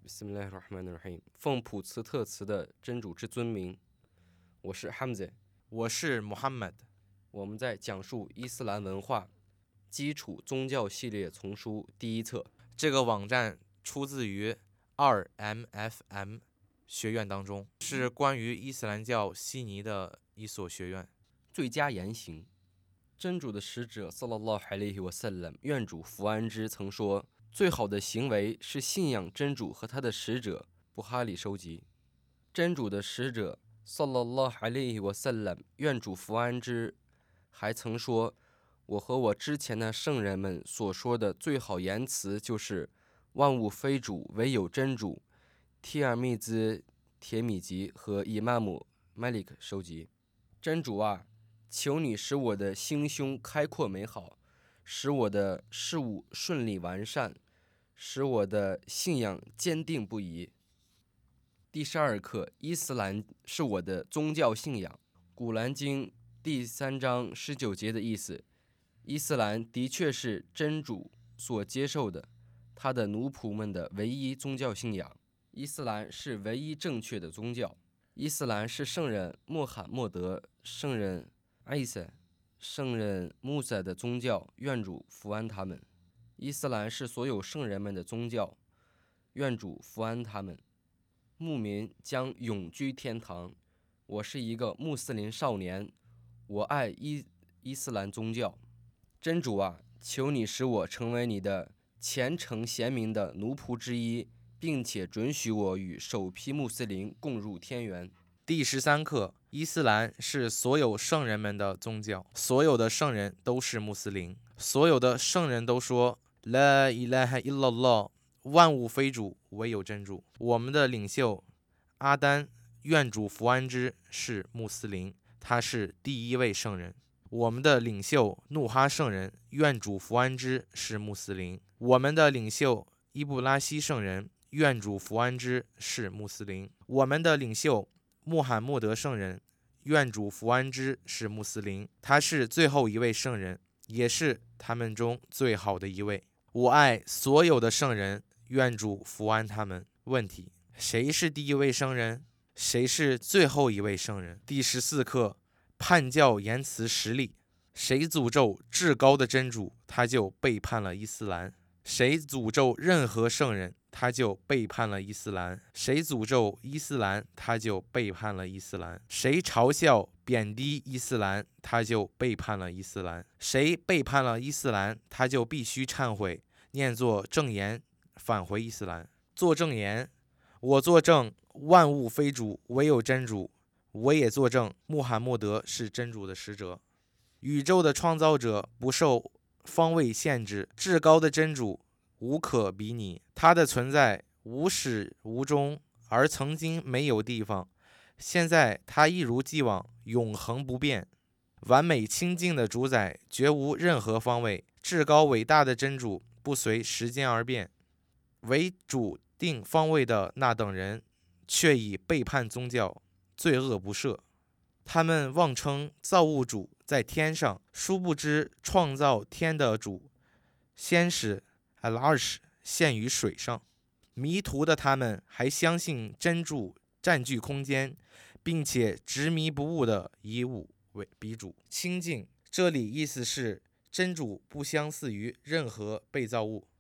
Bismillahirrahmanirrahim。奉普茨特茨的真主之尊名，我是 Hamza， 我是 Muhammad。 我们在讲述伊斯兰文化基础宗教系列丛书第一册。 这个网站出自于 2MFM 学院当中，是关于伊斯兰教悉尼的一所学院。 最佳言行，真主的使者 Sallallahu Alaihi Wasallam 愿主福安之曾说，最好的行为是信仰真主和他的使者。布哈里收集。真主的使者 Sallallahu Alaihi Wasallam 愿主福安之还曾说，我和我之前的圣人们所说的最好言辞就是万物非主，唯有真主。提尔密兹铁米吉和伊玛目 Malik 收集。真主啊，求你使我的心胸开阔美好，使我的事物顺利完善，使我的信仰坚定不移。第12课，伊斯兰是我的宗教信仰。古兰经第3章19节的意思，伊斯兰的确是真主所接受的，他的奴仆们的唯一宗教信仰。伊斯兰是唯一正确的宗教。伊斯兰是圣人穆罕默德、圣人艾萨、圣人穆萨的宗教，愿主福安他们。伊斯兰是所有圣人们的宗教，愿主福安他们。牧民将永居天堂。我是一个穆斯林少年，我爱伊斯兰宗教。真主啊，求你使我成为你的虔诚贤明的奴仆之一，并且准许我与首批穆斯林共入天园。 第13课，伊斯兰是所有圣人们的宗教，所有的圣人都是穆斯林，所有的圣人都说 La ilaha illallah， 万物非主，唯有真主。我们的领袖阿丹，愿主福安之，是穆斯林，他是第一位圣人。我们的领袖努哈圣人，愿主福安之，是穆斯林。我们的领袖伊布拉希圣人，愿主福安之，是穆斯林。我们的领袖穆罕默德圣人，愿主福安之，是穆斯林，他是最后一位圣人，也是他们中最好的一位。我爱所有的圣人，愿主福安他们。问题：谁是第一位圣人？谁是最后一位圣人？第14课，叛教言辞实例。谁诅咒至高的真主，他就背叛了伊斯兰；谁诅咒任何圣人，他就背叛了伊斯兰；谁诅咒伊斯兰，他就背叛了伊斯兰；谁嘲笑贬低伊斯兰，他就背叛了伊斯兰；谁背叛了伊斯兰，他就必须忏悔，念作正言，返回伊斯兰。作正言：我作证，万物非主，唯有真主。我也作证，穆罕默德是真主的使者。宇宙的创造者不受方位限制，至高的真主无可比拟，他的存在无始无终，而曾经没有地方。现在他一如既往，永恒不变，完美清净的主宰，绝无任何方位。至高伟大的真主不随时间而变，为主定方位的那等人，却已背叛宗教，罪恶不赦。他们妄称造物主在天上，殊不知创造天的主先使al-Arsh现于水上。迷途的他们还相信真主占据空间，并且执迷不悟的以物为比主。清净，这里意思是真主不相似于任何被造物。